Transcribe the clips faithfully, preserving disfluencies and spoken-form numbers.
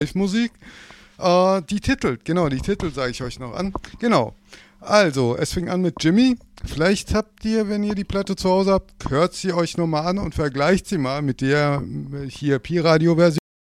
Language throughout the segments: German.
Musik. Äh, die Titel, genau, die Titel sage ich euch noch an. Genau. Also, es fing an mit Jimmy. Vielleicht habt ihr, wenn ihr die Platte zu Hause habt, hört sie euch nochmal an und vergleicht sie mal mit der hier Pi-Radio-Version.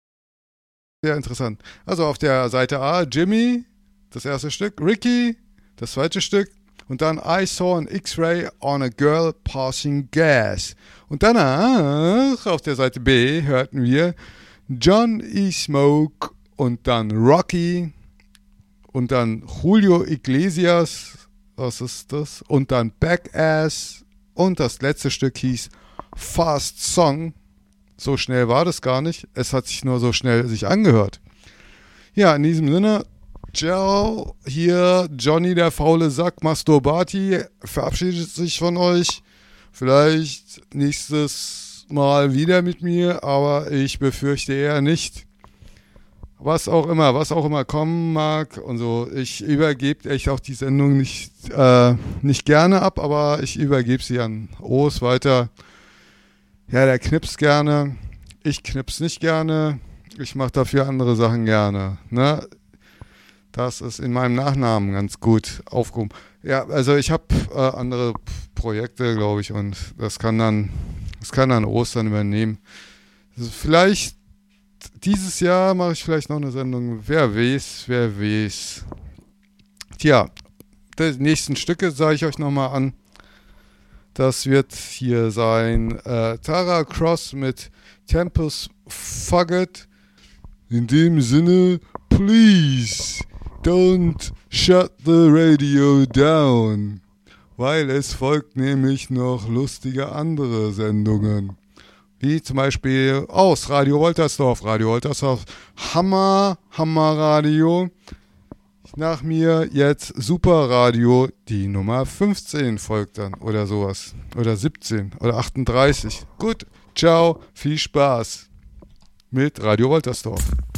Sehr interessant. Also auf der Seite A, Jimmy, das erste Stück, Ricky, das zweite Stück und dann I saw an X-ray on a girl passing gas. Und danach auf der Seite B hörten wir John E. Smoke und dann Rocky und dann Julio Iglesias, was ist das? Und dann Backass und das letzte Stück hieß Fast Song. So schnell war das gar nicht. Es hat sich nur so schnell sich angehört. Ja, in diesem Sinne, ciao, hier Johnny der faule Sack Masturbati verabschiedet sich von euch. Vielleicht nächstes Mal wieder mit mir, aber ich befürchte eher nicht. Was auch immer, was auch immer kommen mag und so. Ich übergebe echt auch die Sendung nicht, äh, nicht gerne ab, aber ich übergebe sie an O's weiter. Ja, der knipst gerne. Ich knips nicht gerne. Ich mache dafür andere Sachen gerne. Ne? Das ist in meinem Nachnamen ganz gut aufgehoben. Ja, also ich habe äh, andere Projekte, glaube ich, und das kann dann, das kann dann Ostern übernehmen. Also vielleicht dieses Jahr mache ich vielleicht noch eine Sendung. Wer weiß, wer weiß. Tja, die nächsten Stücke sage ich euch nochmal an. Das wird hier sein äh, Tara Cross mit Tempus Fugget. In dem Sinne, please don't shut the radio down. Weil es folgt nämlich noch lustige andere Sendungen. Wie zum Beispiel aus Radio Woltersdorf. Radio Woltersdorf, Hammer, Hammer Radio. Nach mir jetzt Superradio, die Nummer fünfzehn folgt dann oder sowas. Oder siebzehn oder achtunddreißig. Gut, ciao, viel Spaß mit Radio Woltersdorf.